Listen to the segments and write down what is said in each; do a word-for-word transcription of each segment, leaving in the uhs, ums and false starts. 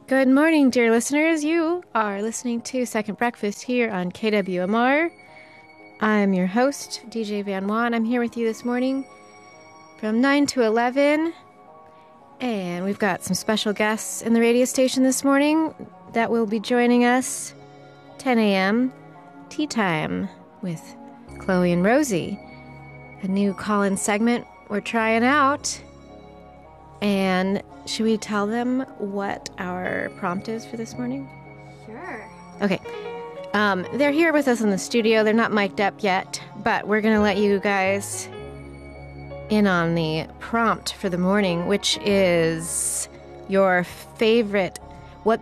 Good morning, dear listeners. You are listening to Second Breakfast here on K W M R. I'm your host, D J Van Juan. I'm here with you this morning from nine to eleven. And we've got some special guests in the radio station this morning that will be joining us ten a.m. Tea Time with Chloe and Rosie, a new call-in segment we're trying out. And should we tell them what our prompt is for this morning? Sure. Okay. Um, they're here with us in the studio. They're not mic'd up yet, but we're going to let you guys in on the prompt for the morning, which is your favorite. What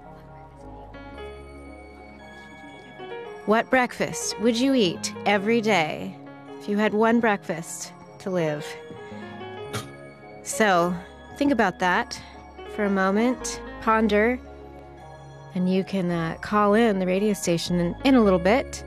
What breakfast would you eat every day if you had one breakfast to live? So, think about that for a moment. Ponder. And you can uh, call in the radio station in, in a little bit.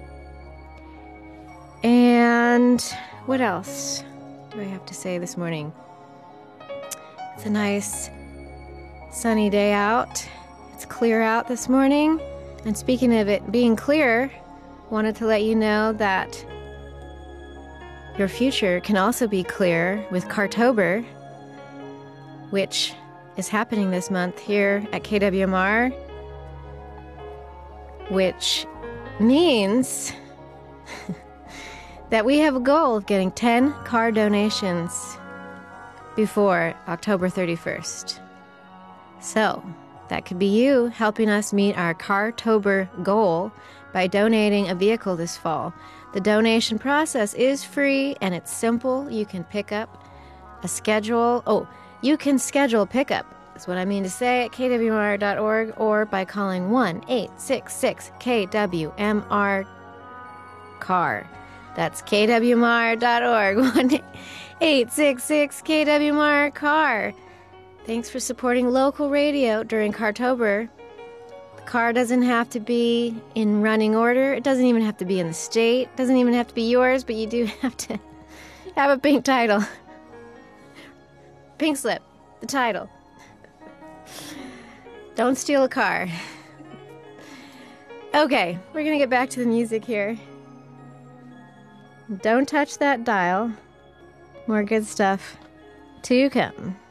And what else do I have to say this morning? It's a nice sunny day out. It's clear out this morning. And speaking of it being clear, wanted to let you know that your future can also be clear with Cartober, which is happening this month here at K W M R, which means that we have a goal of getting ten car donations before October thirty-first. So that could be you helping us meet our Cartober goal by donating a vehicle this fall. The donation process is free and it's simple. You can pick up a schedule. Oh, you can schedule pickup, is what I mean to say, at k w m r dot org or by calling one eight six six K W M R car. That's k w m r dot org, one eight six six K W M R car. Thanks for supporting local radio during Cartober. The car doesn't have to be in running order. It doesn't even have to be in the state. It doesn't even have to be yours, but you do have to have a pink title. Pink slip, the title. Don't steal a car. Okay, we're going to get back to the music here. Don't touch that dial. More good stuff to come.